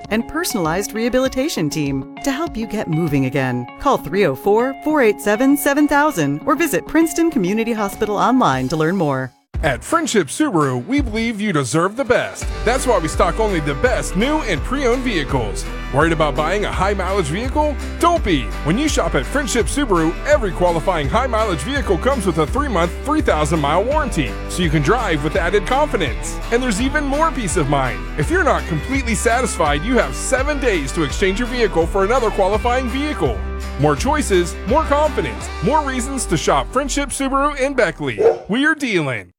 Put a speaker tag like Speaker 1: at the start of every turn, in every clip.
Speaker 1: and personalized rehabilitation team to help you get moving again. Call 304-487-7000 or visit Princeton Community Hospital online to learn more.
Speaker 2: At Friendship Subaru, we believe you deserve the best. That's why we stock only the best new and pre-owned vehicles. Worried about buying a high-mileage vehicle? Don't be! When you shop at Friendship Subaru, every qualifying high-mileage vehicle comes with a 3-month, 3,000-mile warranty, so you can drive with added confidence. And there's even more peace of mind. If you're not completely satisfied, you have 7 days to exchange your vehicle for another qualifying vehicle. More choices, more confidence, more reasons to shop Friendship Subaru in Beckley. We're dealing.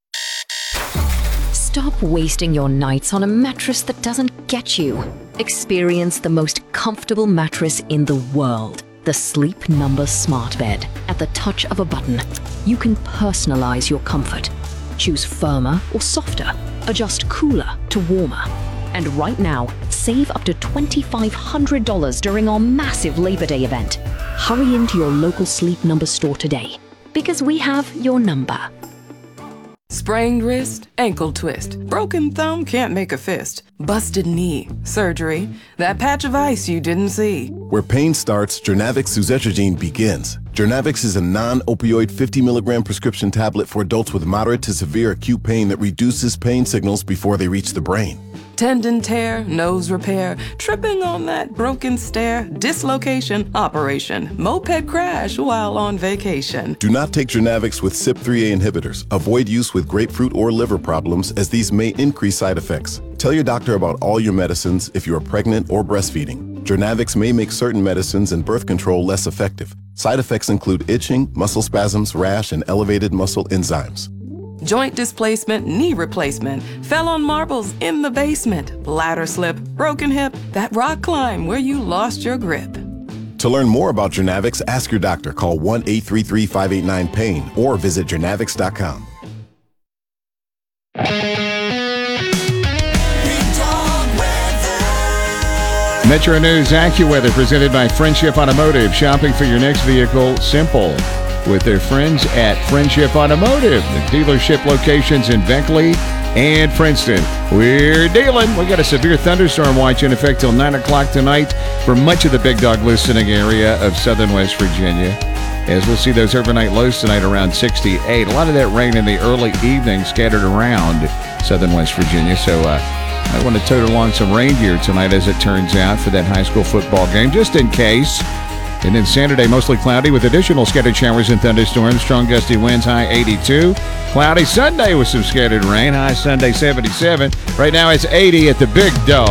Speaker 3: Stop wasting your nights on a mattress that doesn't get you. Experience the most comfortable mattress in the world, the Sleep Number Smart Bed. At the touch of a button, you can personalize your comfort. Choose firmer or softer, adjust cooler to warmer. And right now, save up to $2,500 during our massive Labor Day event. Hurry into your local Sleep Number store today, because we have your number.
Speaker 4: Sprained wrist, ankle twist, broken thumb, can't make a fist, busted knee, surgery, that patch of ice you didn't see.
Speaker 5: Where pain starts, Journavx suzetrigine begins. Journavx is a non-opioid 50 milligram prescription tablet for adults with moderate to severe acute pain that reduces pain signals before they reach the brain.
Speaker 4: Tendon tear, nose repair, tripping on that broken stair, dislocation, operation, moped crash while on vacation.
Speaker 5: Do not take Journavx with CYP3A inhibitors. Avoid use with grapefruit or liver problems, as these may increase side effects. Tell your doctor about all your medicines if you are pregnant or breastfeeding. Journavx may make certain medicines and birth control less effective. Side effects include itching, muscle spasms, rash, and elevated muscle enzymes.
Speaker 4: Joint displacement, knee replacement, fell on marbles in the basement, ladder slip, broken hip, that rock climb where you lost your grip.
Speaker 5: To learn more about Journavx, ask your doctor. Call 1-833-589-PAIN or visit journavx.com.
Speaker 6: Metro News AccuWeather presented by Friendship Automotive. Shopping for your next vehicle, simple. With their friends at Friendship Automotive, the dealership locations in Beckley and Princeton. We're dealing. We got a severe thunderstorm watch in effect till 9 o'clock tonight for much of the Big Dog listening area of southern West Virginia. As we'll see those overnight lows tonight around 68. A lot of that rain in the early evening scattered around southern West Virginia. So I want to tote along some reindeer tonight, as it turns out, for that high school football game, just in case. And then Saturday, mostly cloudy with additional scattered showers and thunderstorms. Strong gusty winds, high 82. Cloudy Sunday with some scattered rain, high Sunday 77. Right now it's 80 at the Big Dog.